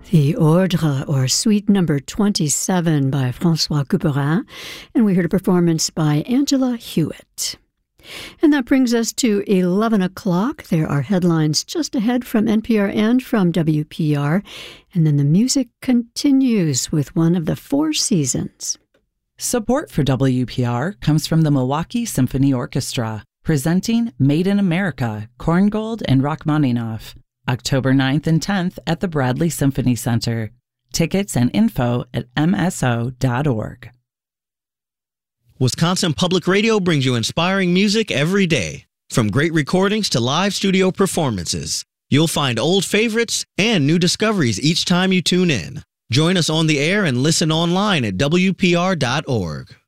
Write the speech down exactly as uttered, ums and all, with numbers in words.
The Ordre, or Suite Number twenty-seven by François Couperin, and we heard a performance by Angela Hewitt. And that brings us to eleven o'clock. There are headlines just ahead from N P R and from W P R, and then the music continues with one of the Four Seasons. Support for W P R comes from the Milwaukee Symphony Orchestra, presenting Made in America, Korngold and Rachmaninoff, October ninth and tenth at the Bradley Symphony Center. Tickets and info at m s o dot org. Wisconsin Public Radio brings you inspiring music every day. From great recordings to live studio performances, you'll find old favorites and new discoveries each time you tune in. Join us on the air and listen online at w p r dot org.